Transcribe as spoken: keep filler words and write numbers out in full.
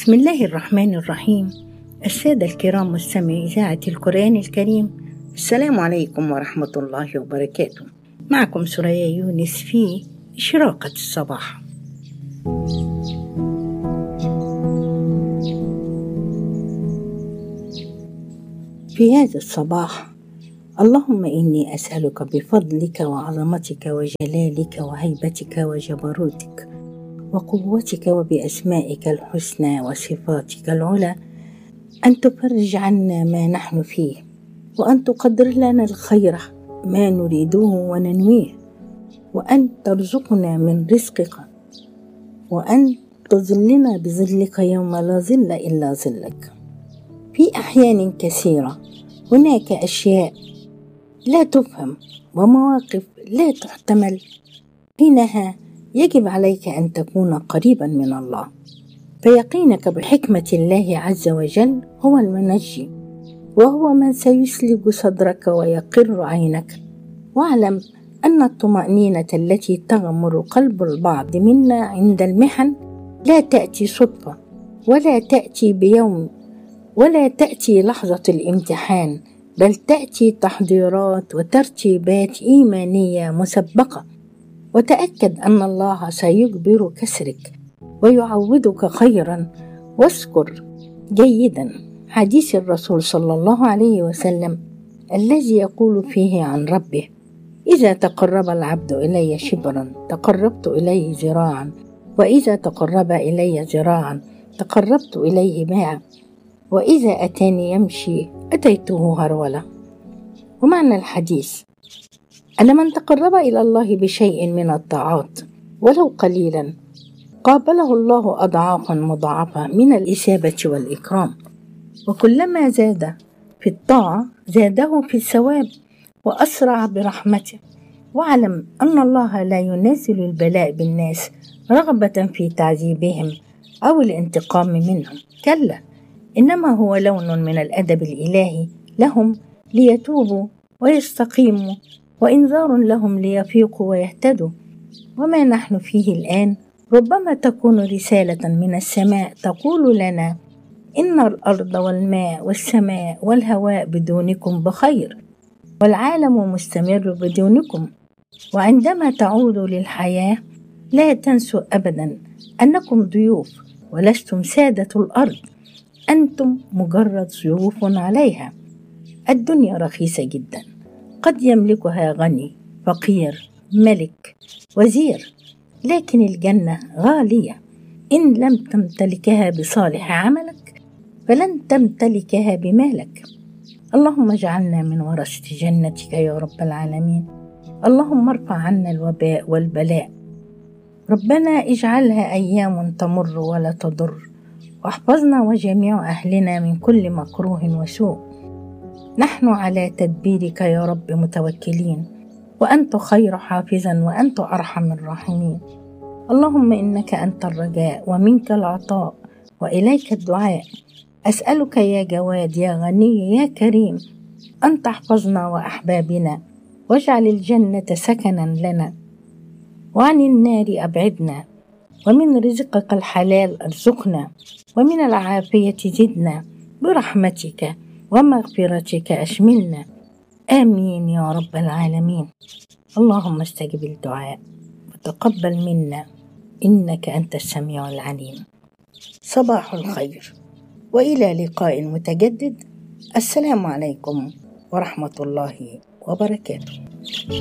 بسم الله الرحمن الرحيم. السادة الكرام مستمعي إذاعة القرآن الكريم، السلام عليكم ورحمة الله وبركاته. معكم سوريا يونس في إشراقة الصباح. في هذا الصباح اللهم إني أسألك بفضلك وعظمتك وجلالك وهيبتك وجبروتك وقوتك وبأسمائك الحسنى وصفاتك العلى أن تفرج عنا ما نحن فيه، وأن تقدر لنا الخير ما نريده وننويه، وأن ترزقنا من رزقك، وأن تظلنا بظلك يوم لا ظل إلا ظلك. في أحيان كثيرة هناك أشياء لا تفهم ومواقف لا تحتمل، حينها يجب عليك أن تكون قريبا من الله، فيقينك بحكمة الله عز وجل هو المنجي، وهو من سيسلج صدرك ويقر عينك. واعلم أن الطمأنينة التي تغمر قلب البعض منا عند المحن لا تأتي صدفة، ولا تأتي بيوم، ولا تأتي لحظة الامتحان، بل تأتي تحضيرات وترتيبات إيمانية مسبقة. وتأكد أن الله سيجبر كسرك ويعوضك خيرا. واذكر جيدا حديث الرسول صلى الله عليه وسلم الذي يقول فيه عن ربه: إذا تقرب العبد إلي شبرا تقربت إليه ذراعا، وإذا تقرب إلي ذراعا تقربت إليه باعا، وإذا أتاني يمشي أتيته هرولة. ومعنى الحديث أن من تقرب إلى الله بشيء من الطاعات ولو قليلا قابله الله أضعافا مضاعفة من الإثابة والإكرام، وكلما زاد في الطاعة زاده في الثواب وأسرع برحمته. واعلم أن الله لا ينزل البلاء بالناس رغبة في تعذيبهم أو الانتقام منهم، كلا، إنما هو لون من الأدب الإلهي لهم ليتوبوا ويستقيموا، وإنذار لهم ليفيقوا ويهتدوا. وما نحن فيه الآن ربما تكون رسالة من السماء تقول لنا إن الأرض والماء والسماء والهواء بدونكم بخير، والعالم مستمر بدونكم. وعندما تعودوا للحياة لا تنسوا أبدا أنكم ضيوف ولستم سادة الأرض، أنتم مجرد ضيوف عليها. الدنيا رخيصة جدا، قد يملكها غني فقير ملك وزير، لكن الجنة غالية. إن لم تمتلكها بصالح عملك فلن تمتلكها بمالك. اللهم اجعلنا من ورثة جنتك يا رب العالمين. اللهم ارفع عنا الوباء والبلاء. ربنا اجعلها أيام تمر ولا تضر، واحفظنا وجميع أهلنا من كل مكروه وسوء. نحن على تدبيرك يا رب متوكلين، وأنت خير حافظا وأنت أرحم الراحمين. اللهم إنك أنت الرجاء ومنك العطاء وإليك الدعاء. أسألك يا جواد يا غني يا كريم أن تحفظنا وأحبابنا، واجعل الجنة سكنا لنا، وعن النار أبعدنا، ومن رزقك الحلال ارزقنا، ومن العافية زدنا، برحمتك ومغفرتك أشملنا. آمين يا رب العالمين. اللهم استجب الدعاء وتقبل منا إنك أنت السميع العليم. صباح الخير، وإلى لقاء متجدد. السلام عليكم ورحمة الله وبركاته.